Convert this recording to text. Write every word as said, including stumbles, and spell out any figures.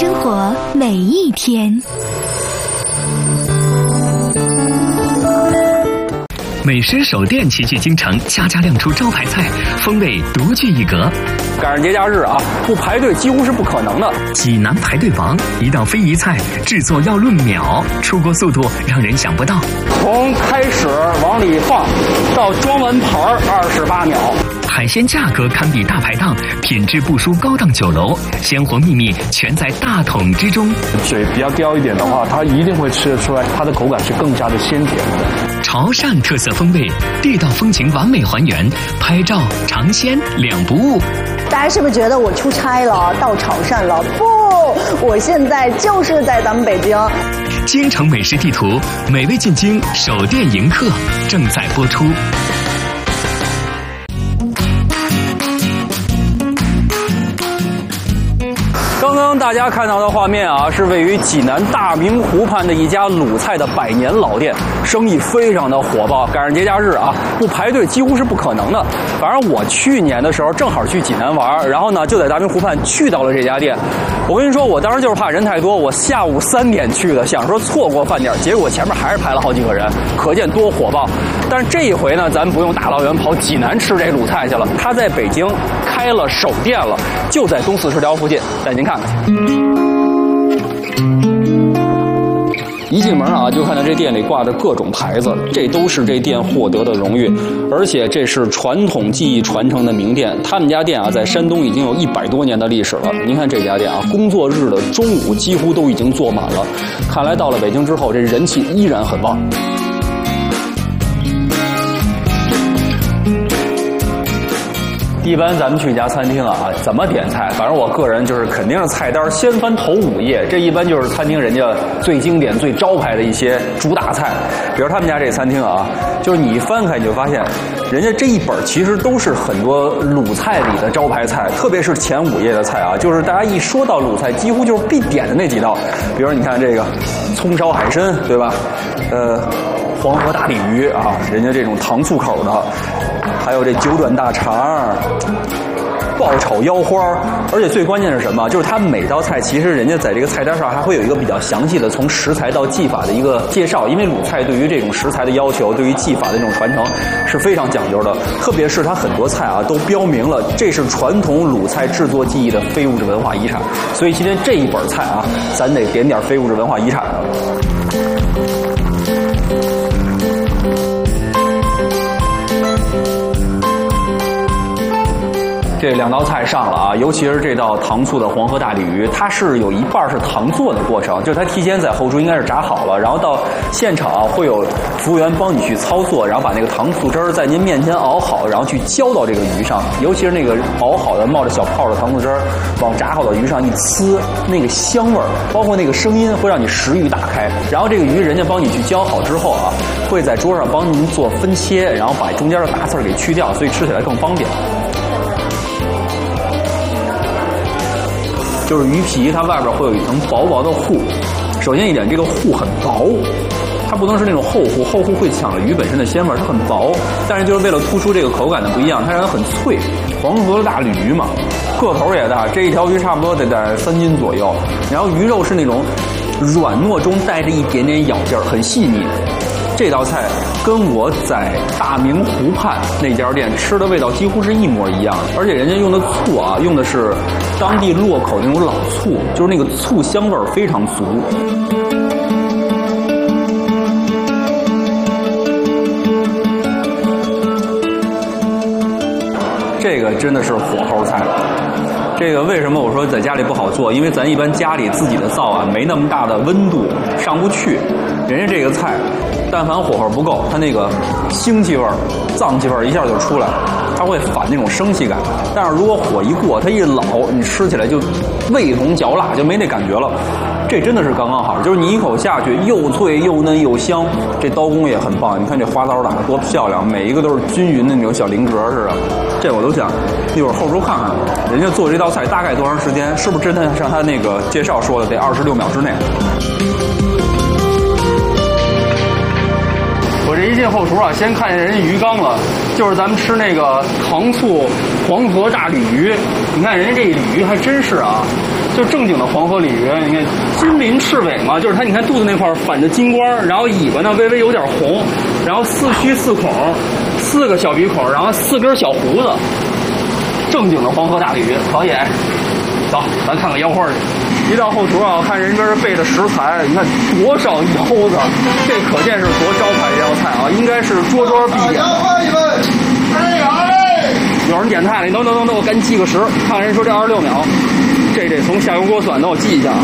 生活每一天。 美食手店齐聚京城，家家亮出招牌菜，风味独具一格。 赶上节假日啊，不排队几乎是不可能的。 济南排队王，一道非遗菜制作要论秒，出锅速度让人想不到。 从开始往里放到装完盘二十八秒。 海鲜价格堪比大排档，品质不输高档酒楼，鲜活秘密全在大桶之中。 水比较刁一点的话，它一定会吃得出来，它的口感是更加的鲜甜的。 潮汕特色风味，地道风情完美还原，拍照尝鲜两不误。 大家是不是觉得我出差了，到潮汕了？不，我现在就是在咱们北京。 京城美食地图，美味进京，手店迎客正在播出。 刚刚大家看到的画面啊，是位于济南大明湖畔的一家鲁菜的百年老店，生意非常的火爆。赶上节假日啊，不排队几乎是不可能的。反正我去年的时候正好去济南玩，然后呢就在大明湖畔去到了这家店。我跟你说，我当时就是怕人太多，我下午三点去的，想说错过饭点，结果前面还是排了好几个人，可见多火爆。但是这一回呢，咱们不用大老远跑济南吃这鲁菜去了，他在北京开了首店了，就在东四十条附近，带您看看。一进门啊，就看到这店里挂着各种牌子，这都是这店获得的荣誉，而且这是传统技艺传承的名店。他们家店啊，在山东已经有一百多年的历史了。您看这家店啊，工作日的中午几乎都已经坐满了，看来到了北京之后，这人气依然很旺。一般咱们去一家餐厅啊，怎么点菜？反正我个人就是肯定是菜单先翻头五页，这一般就是餐厅人家最经典、最招牌的一些主打菜。比如他们家这餐厅啊，就是你一翻开你就发现，人家这一本其实都是很多鲁菜里的招牌菜，特别是前五页的菜啊，就是大家一说到鲁菜，几乎就是必点的那几道。比如你看这个葱烧海参，对吧？呃，黄河大鲤鱼啊，人家这种糖醋口的。还有这九转大肠、爆炒腰花，而且最关键是什么？就是它每道菜其实人家在这个菜单上还会有一个比较详细的从食材到技法的一个介绍，因为鲁菜对于这种食材的要求，对于技法的这种传承是非常讲究的。特别是它很多菜啊都标明了这是传统鲁菜制作技艺的非物质文化遗产，所以今天这一本菜啊，咱得点点非物质文化遗产的。这两道菜上了啊，尤其是这道糖醋的黄河大鲤鱼，它是有一半是糖做的过程，就是它提前在后厨应该是炸好了，然后到现场啊会有服务员帮你去操作，然后把那个糖醋汁儿在您面前熬好，然后去浇到这个鱼上，尤其是那个熬好的冒着小泡的糖醋汁儿往炸好的鱼上一呲，那个香味儿，包括那个声音会让你食欲大开。然后这个鱼人家帮你去浇好之后啊，会在桌上帮您做分切，然后把中间的大刺儿给去掉，所以吃起来更方便。就是鱼皮，它外边会有一层薄薄的糊。首先一点，这个糊很薄，它不能是那种厚糊，厚糊会抢了鱼本身的鲜味，它很薄。但是就是为了突出这个口感的不一样，它让它很脆。黄河大鲤鱼嘛，个头也大，这一条鱼差不多得在三斤左右。然后鱼肉是那种软糯中带着一点点咬劲儿，很细腻。这道菜跟我在大明湖畔那家店吃的味道几乎是一模一样的，而且人家用的醋啊，用的是当地洛口那种老醋，就是那个醋香味儿非常足。这个真的是火候菜。这个为什么我说在家里不好做？因为咱一般家里自己的灶啊，没那么大的温度，上不去。人家这个菜，但凡火候不够，它那个腥气味儿、脏气味儿一下就出来，它会反那种生气感。但是如果火一过，它一老，你吃起来就味同嚼蜡，就没那感觉了。这真的是刚刚好，就是你一口下去，又脆又嫩又香。这刀工也很棒，你看这花刀打得多漂亮，每一个都是均匀的那种小菱格似的。这我都想一会儿后厨看看，人家做这道菜大概多长时间？是不是真的像他那个介绍说的，得二十六秒之内？ 我这一进后厨啊，先看见人家鱼缸了，就是咱们吃那个糖醋黄河大鲤鱼。你看人家这鲤鱼还真是啊，就正经的黄河鲤鱼。你看金鳞赤尾嘛，就是它，你看肚子那块反着金光，然后尾巴呢微微有点红，然后四须四孔，四个小鼻孔，然后四根小胡子，正经的黄河大鲤鱼，可以。走，咱看看腰花去。一到后厨啊，我看人这备的食材，你看多少腰子，这可见是多招牌的一道菜啊，应该是桌桌必点。有人点菜了，你等等等等，我赶紧记个时，看人说这二十六秒，这得从下油锅算，等我记一下。